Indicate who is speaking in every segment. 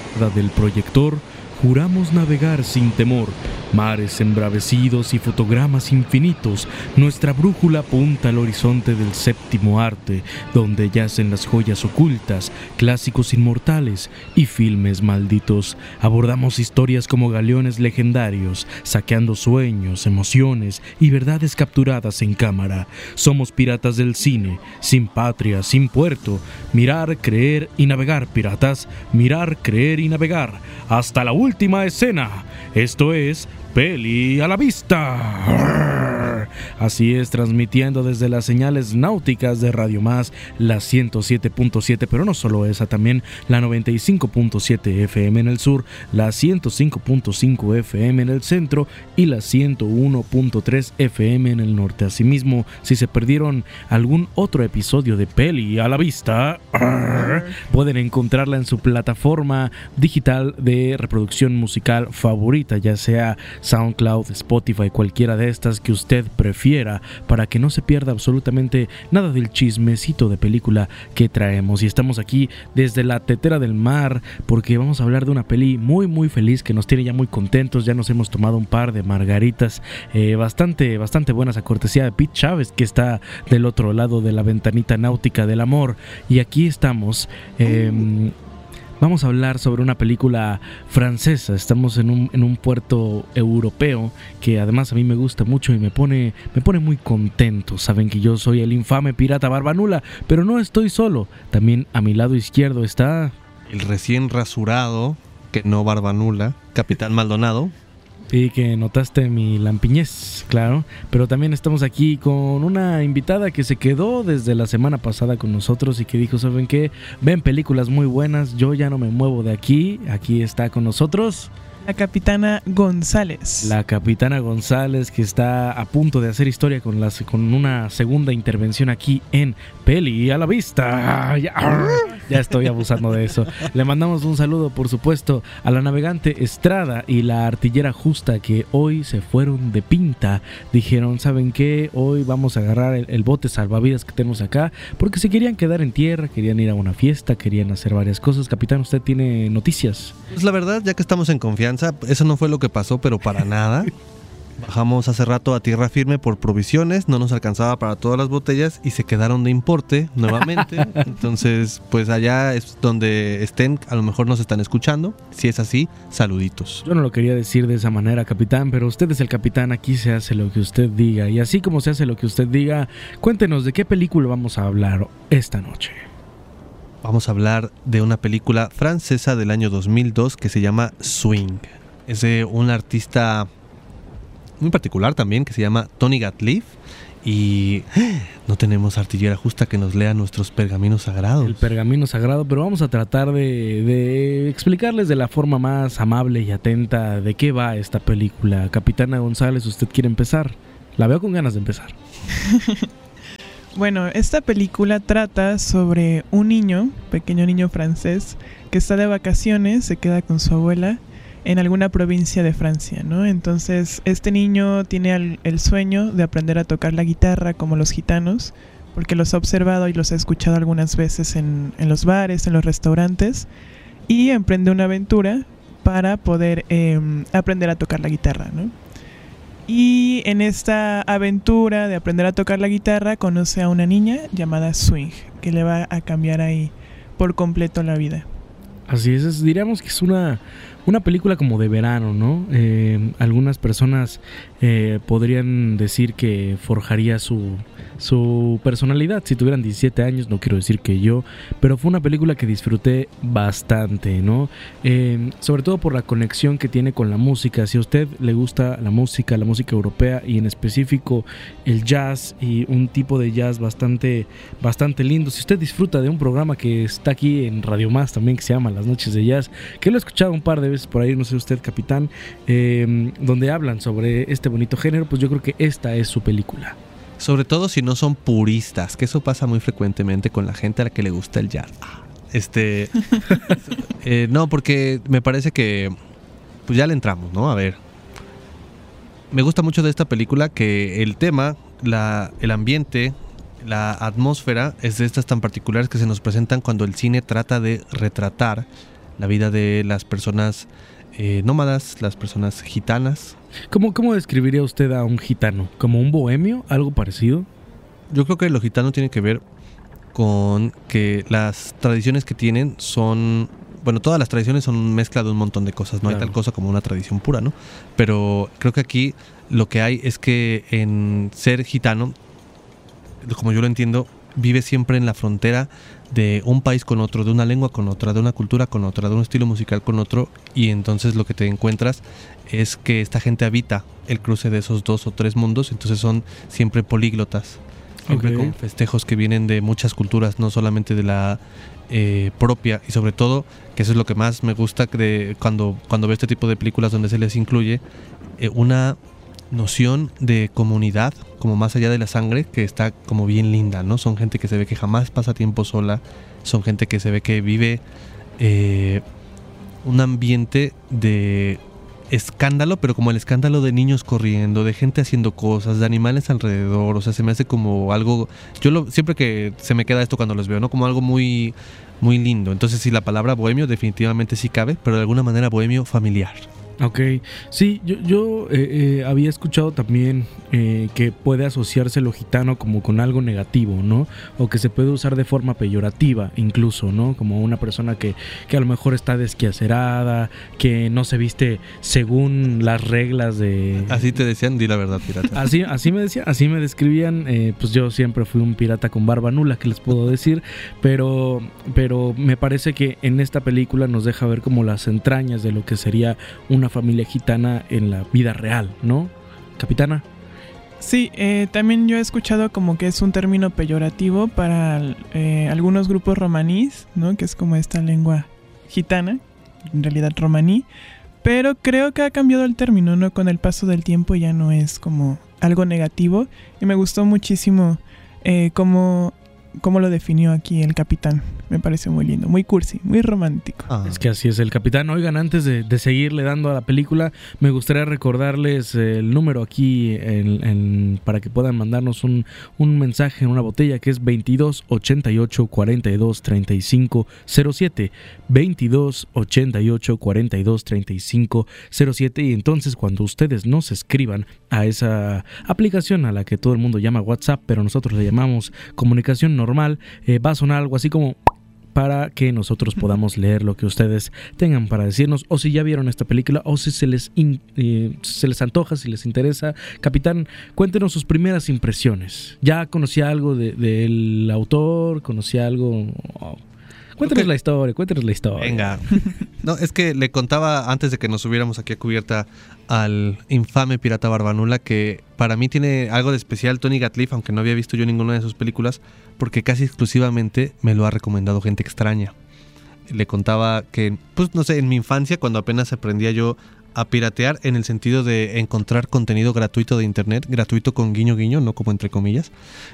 Speaker 1: del proyector, juramos navegar sin temor, mares embravecidos y fotogramas infinitos. Nuestra brújula apunta al horizonte del séptimo arte, donde yacen las joyas ocultas, clásicos inmortales y filmes malditos. Abordamos historias como galeones legendarios, saqueando sueños, emociones y verdades capturadas en cámara. Somos piratas del cine, sin patria, sin puerto. Mirar, creer y navegar, piratas. Mirar, creer y navegar. Hasta la última escena. Esto es Peli a la Vista. Así es, transmitiendo desde las señales náuticas de Radio Más, la 107.7, pero no solo esa, también la 95.7 FM en el sur, la 105.5 FM en el centro y la 101.3 FM en el norte. Asimismo, si se perdieron algún otro episodio de Peli a la Vista, pueden encontrarla en su plataforma digital de reproducción musical favorita, ya sea SoundCloud, Spotify, cualquiera de estas que usted prefiera, para que no se pierda absolutamente nada del chismecito de película que traemos. Y estamos aquí desde la tetera del mar porque vamos a hablar de una peli muy muy feliz que nos tiene ya muy contentos. Ya nos hemos tomado un par de margaritas bastante buenas a cortesía de Pete Chávez, que está del otro lado de la ventanita náutica del amor. Y aquí estamos vamos a hablar sobre una película francesa. Estamos en un puerto europeo que además a mí me gusta mucho y me pone muy contento. Saben que yo soy el infame pirata Barbanula, pero no estoy solo. También a mi lado izquierdo está
Speaker 2: el recién rasurado, que no Barbanula, Capitán Maldonado.
Speaker 1: Y que notaste mi lampiñez, claro. Pero también estamos aquí con una invitada que se quedó desde la semana pasada con nosotros y que dijo, ¿saben qué? Ven películas muy buenas, yo ya no me muevo de aquí. Aquí está con nosotros
Speaker 3: la Capitana González.
Speaker 1: La Capitana González, que está a punto de hacer historia con una segunda intervención aquí en Peli a la Vista. Ya estoy abusando de eso. Le mandamos un saludo, por supuesto, a la navegante Estrada y la artillera Justa, que hoy se fueron de pinta. Dijeron, ¿saben qué? Hoy vamos a agarrar el bote salvavidas que tenemos acá, porque se querían quedar en tierra, querían ir a una fiesta, querían hacer varias cosas. Capitán, ¿usted tiene noticias?
Speaker 2: Pues la verdad, ya que estamos en confianza, eso no fue lo que pasó, pero para nada. Bajamos hace rato a tierra firme por provisiones, no nos alcanzaba para todas las botellas y se quedaron de importe nuevamente. Entonces, pues allá es donde estén, a lo mejor nos están escuchando. Si es así, saluditos.
Speaker 1: Yo no lo quería decir de esa manera, capitán, pero usted es el capitán, aquí se hace lo que usted diga. Y así como se hace lo que usted diga, cuéntenos de qué película vamos a hablar esta noche.
Speaker 2: Vamos a hablar de una película francesa del año 2002 que se llama Swing. Es de un artista muy particular también que se llama Tony Gatliff. Y no tenemos artillera Justa que nos lea nuestros pergaminos sagrados.
Speaker 1: El pergamino sagrado, pero vamos a tratar de explicarles de la forma más amable y atenta de qué va esta película. Capitana González, ¿usted quiere empezar? La veo con ganas de empezar.
Speaker 3: Bueno, esta película trata sobre un pequeño niño francés, que está de vacaciones, se queda con su abuela en alguna provincia de Francia, ¿no? Entonces, este niño tiene el sueño de aprender a tocar la guitarra como los gitanos, porque los ha observado y los ha escuchado algunas veces en los bares, en los restaurantes, y emprende una aventura para poder aprender a tocar la guitarra, ¿no? Y en esta aventura de aprender a tocar la guitarra conoce a una niña llamada Swing, que le va a cambiar ahí por completo la vida.
Speaker 1: Así es, diríamos que es una película como de verano, ¿no? Algunas personas podrían decir que forjaría su personalidad si tuvieran 17 años, no quiero decir que yo, pero fue una película que disfruté bastante, ¿no? Sobre todo por la conexión que tiene con la música. Si a usted le gusta la música europea y en específico el jazz, y un tipo de jazz bastante lindo, si usted disfruta de un programa que está aquí en Radio Más también, que se llama Las Noches de Jazz, que lo he escuchado un par de veces por ahí, no sé usted, capitán, donde hablan sobre este bonito género, pues yo creo que esta es su película.
Speaker 2: Sobre todo si no son puristas, que eso pasa muy frecuentemente con la gente a la que le gusta el jazz. No, porque me parece que pues ya le entramos, ¿no? A ver, me gusta mucho de esta película que el tema, el ambiente, la atmósfera es de estas tan particulares que se nos presentan cuando el cine trata de retratar la vida de las personas nómadas, las personas gitanas.
Speaker 1: ¿Cómo describiría usted a un gitano? ¿Como un bohemio? ¿Algo parecido?
Speaker 2: Yo creo que lo gitano tiene que ver con que las tradiciones que tienen son... Bueno, todas las tradiciones son mezcla de un montón de cosas, no hay tal cosa como una tradición pura, ¿no? Pero creo que aquí lo que hay es que en ser gitano, como yo lo entiendo, vive siempre en la frontera de un país con otro, de una lengua con otra, de una cultura con otra, de un estilo musical con otro, y entonces lo que te encuentras es que esta gente habita el cruce de esos 2 o 3 mundos, entonces son siempre políglotas, siempre con festejos que vienen de muchas culturas, no solamente de la propia, y sobre todo, que eso es lo que más me gusta de cuando veo este tipo de películas donde se les incluye una noción de comunidad, como más allá de la sangre, que está como bien linda, ¿no? Son gente que se ve que jamás pasa tiempo sola, son gente que se ve que vive un ambiente de escándalo, pero como el escándalo de niños corriendo, de gente haciendo cosas, de animales alrededor, o sea, se me hace como algo, siempre que se me queda esto cuando los veo, ¿no? Como algo muy, muy lindo. Entonces sí, la palabra bohemio definitivamente sí cabe, pero de alguna manera bohemio familiar.
Speaker 1: Ok, sí, yo había escuchado también que puede asociarse lo gitano como con algo negativo, ¿no? O que se puede usar de forma peyorativa incluso, ¿no? Como una persona que a lo mejor está desquacerada, que no se viste según las reglas de...
Speaker 2: Así te decían, di la verdad, pirata.
Speaker 1: Así me describían, pues yo siempre fui un pirata con barba nula, ¿qué les puedo decir? Pero me parece que en esta película nos deja ver como las entrañas de lo que sería una familia gitana en la vida real, ¿no? Capitana.
Speaker 3: Sí, también yo he escuchado como que es un término peyorativo para algunos grupos romaníes, ¿no? Que es como esta lengua gitana, en realidad romaní, pero creo que ha cambiado el término, ¿no? Con el paso del tiempo ya no es como algo negativo, y me gustó muchísimo cómo lo definió aquí el capitán. Me parece muy lindo, muy cursi, muy romántico.
Speaker 1: Es que así es el capitán. Oigan, antes de seguirle dando a la película, me gustaría recordarles el número aquí para que puedan mandarnos un mensaje en una botella, que es 22 88 42 35 07. 22 88 42 35 07. Y entonces, cuando ustedes nos escriban a esa aplicación a la que todo el mundo llama WhatsApp, pero nosotros le llamamos comunicación normal, va a sonar algo así como, para que nosotros podamos leer lo que ustedes tengan para decirnos, o si ya vieron esta película, o si se les antoja, si les interesa. Capitán, cuéntenos sus primeras impresiones. ¿Ya conocía algo del autor? ¿Conocía algo? Cuéntenos la historia.
Speaker 2: Venga. No, es que le contaba antes de que nos subiéramos aquí a cubierta al infame pirata Barbanula, que para mí tiene algo de especial Tony Gatliff, aunque no había visto yo ninguna de sus películas, porque casi exclusivamente me lo ha recomendado gente extraña. Le contaba que, pues no sé, en mi infancia, cuando apenas aprendía yo a piratear, en el sentido de encontrar contenido gratuito de internet, gratuito con guiño guiño, no como entre comillas,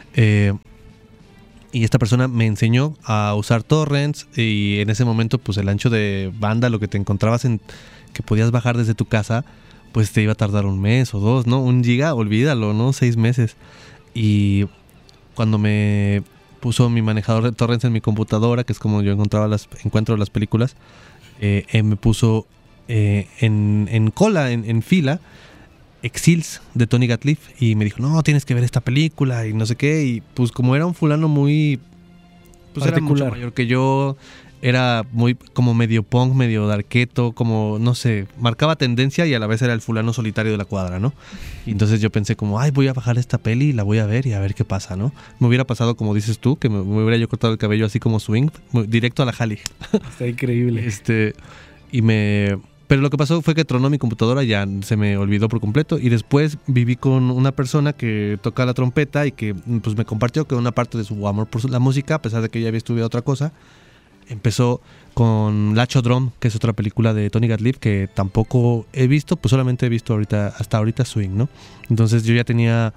Speaker 2: y esta persona me enseñó a usar torrents, y en ese momento pues el ancho de banda, lo que te encontrabas que podías bajar desde tu casa, pues te iba a tardar 1 mes o 2, ¿no? 1 giga, olvídalo, ¿no? 6 meses. Y cuando me puso mi manejador de torrents en mi computadora, que es como yo encuentro las películas, me puso en cola, en fila, Exils de Tony Gatliff, y me dijo, no, tienes que ver esta película y no sé qué, y pues como era un fulano muy, pues era mucho mayor que yo, era muy como medio punk, medio darketo, como no sé, marcaba tendencia, y a la vez era el fulano solitario de la cuadra, ¿no? Y entonces yo pensé como, ay, voy a bajar esta peli y la voy a ver y a ver qué pasa, ¿no? Me hubiera pasado, como dices tú, que me hubiera yo cortado el cabello así como swing, directo a la jali.
Speaker 1: Está increíble.
Speaker 2: Pero lo que pasó fue que tronó mi computadora, ya se me olvidó por completo, y después viví con una persona que toca la trompeta y que pues me compartió que una parte de su amor por la música, a pesar de que ella había estudiado otra cosa, empezó con Lacho Drum, que es otra película de Tony Gatliff que tampoco he visto, pues solamente he visto hasta ahorita Swing, ¿no? Entonces yo ya tenía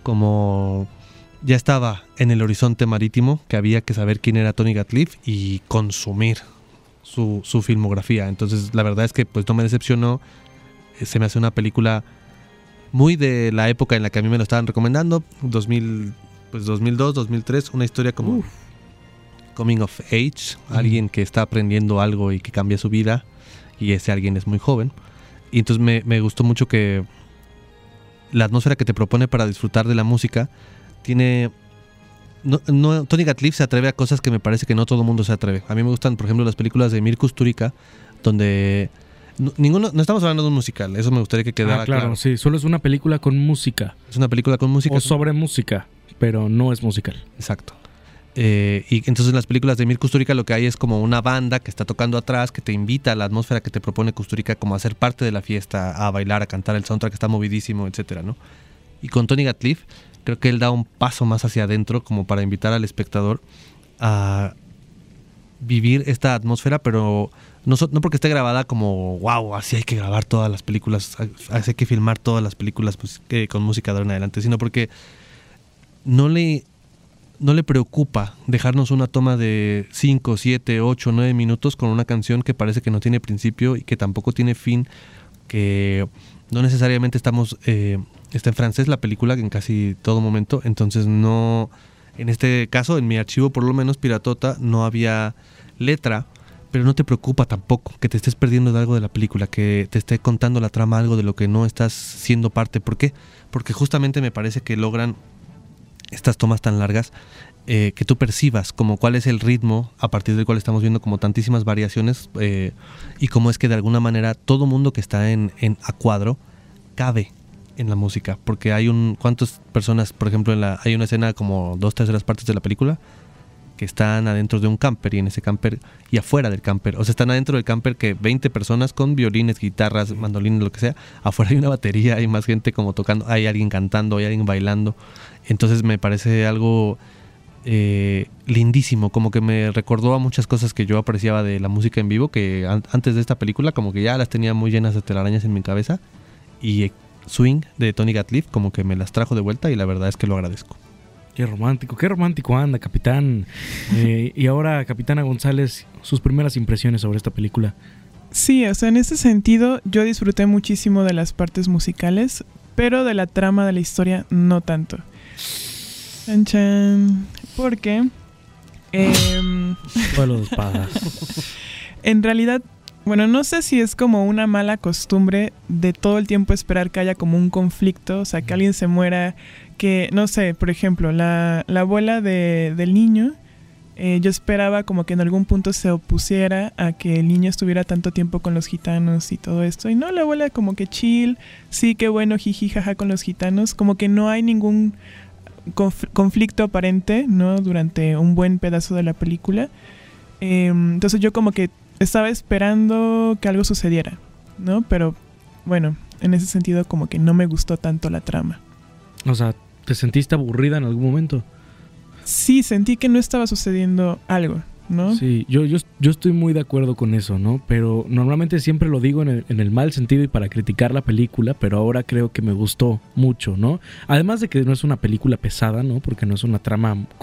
Speaker 2: ya estaba en el horizonte marítimo, que había que saber quién era Tony Gatliff y consumir su filmografía. Entonces la verdad es que pues no me decepcionó. Se me hace una película muy de la época en la que a mí me lo estaban recomendando, 2002, 2003, una historia como coming of age, alguien que está aprendiendo algo y que cambia su vida, y ese alguien es muy joven. Y entonces me gustó mucho que la atmósfera que te propone para disfrutar de la música tiene... Tony Gatliff se atreve a cosas que me parece que no todo el mundo se atreve. A mí me gustan, por ejemplo, las películas de Emir Kusturica, donde no estamos hablando de un musical, eso me gustaría que quedara claro.
Speaker 1: Sí, solo es una película con música.
Speaker 2: Es una película con música.
Speaker 1: O sobre música, pero no es musical.
Speaker 2: Exacto. Y entonces en las películas de Emir Kusturica lo que hay es como una banda que está tocando atrás, que te invita a la atmósfera que te propone Kusturica como a ser parte de la fiesta, a bailar, a cantar, el soundtrack está movidísimo, etcétera, ¿no? Y con Tony Gatliff creo que él da un paso más hacia adentro como para invitar al espectador a vivir esta atmósfera, pero no porque esté grabada como wow, así hay que grabar todas las películas, así hay que filmar todas las películas pues, con música de ahora en adelante, sino porque no le preocupa dejarnos una toma de 5, 7, 8, 9 minutos con una canción que parece que no tiene principio y que tampoco tiene fin, que no necesariamente está en francés la película en casi todo momento, entonces no, en este caso, en mi archivo por lo menos piratota, no había letra, pero no te preocupa tampoco que te estés perdiendo de algo de la película, que te esté contando la trama algo de lo que no estás siendo parte. ¿Por qué? Porque justamente me parece que logran estas tomas tan largas que tú percibas como cuál es el ritmo a partir del cual estamos viendo como tantísimas variaciones y cómo es que de alguna manera todo mundo que está a cuadro cabe en la música, porque hay ¿cuántas personas, por ejemplo, hay una escena como 2/3 partes de la película que están adentro de un camper, y en ese camper y afuera del camper, o sea, están adentro del camper que 20 personas con violines, guitarras, mandolines, lo que sea, afuera hay una batería, hay más gente como tocando, hay alguien cantando, hay alguien bailando, entonces me parece algo lindísimo, como que me recordó a muchas cosas que yo apreciaba de la música en vivo, que antes de esta película como que ya las tenía muy llenas de telarañas en mi cabeza, y Swing de Tony Gatliff como que me las trajo de vuelta y la verdad es que lo agradezco.
Speaker 1: Qué romántico anda, capitán. Y ahora, capitana González, sus primeras impresiones sobre esta película.
Speaker 3: Sí, o sea, en ese sentido yo disfruté muchísimo de las partes musicales, pero de la trama de la historia no tanto. Chan, chan. Porque
Speaker 1: Duelo de espadas.
Speaker 3: En realidad, bueno, no sé si es como una mala costumbre de todo el tiempo esperar que haya como un conflicto, o sea, que alguien se muera, que, no sé, por ejemplo, la abuela del niño, yo esperaba como que en algún punto se opusiera a que el niño estuviera tanto tiempo con los gitanos y todo esto, y no, la abuela como que chill, sí, qué bueno, jiji, jaja con los gitanos, como que no hay ningún conflicto aparente, ¿no? Durante un buen pedazo de la película. Entonces yo como que estaba esperando que algo sucediera, ¿no? Pero bueno, en ese sentido como que no me gustó tanto la trama.
Speaker 1: O sea, ¿te sentiste aburrida en algún momento?
Speaker 3: Sí, sentí que no estaba sucediendo algo, ¿no?
Speaker 1: Sí, yo estoy muy de acuerdo con eso, ¿no? Pero normalmente siempre lo digo en el mal sentido y para criticar la película, pero ahora creo que me gustó mucho, ¿no? Además de que no es una película pesada, ¿no? Porque no es una trama